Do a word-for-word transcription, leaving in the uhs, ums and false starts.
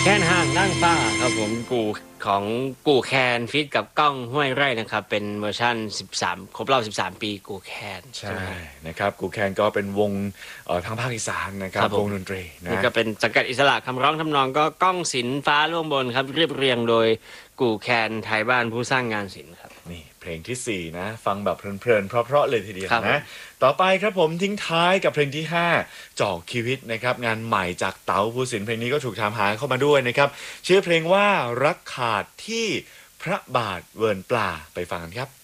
ค่นห้างนั่งฟ้าครับผมกูของกูแคนฟิตกับก้องห้วยไร่นะครับเป็นเวอร์ชันสิบสามครบรอบสิบสามปีกูแคนใช่นะครับกูแคนก็เป็นวงเอ่อทางภาคอีสานนะครับวงดนตรีนะนี่ก็เป็นสังกัดอิสระคำร้องทำนองก็ก้องศิลป์ฟ้าล่วงบนครับเรียบเรียงโดยกูแคนไทยบ้านผู้สร้างงานศิลป์ครับนี่เพลงที่สี่นะฟังแบบเพลินๆเพราะๆเลยทีเดียวครับนะต่อไปครับผมทิ้งท้ายกับเพลงที่ห้าจอกชีวิตนะครับงานใหม่จากเต๋าภูสินทร์เพลงนี้ก็ถูกถามหาเข้ามาด้วยนะครับชื่อเพลงว่ารักขาดที่พระบาทเวิร์นปลาไปฟังกันครับ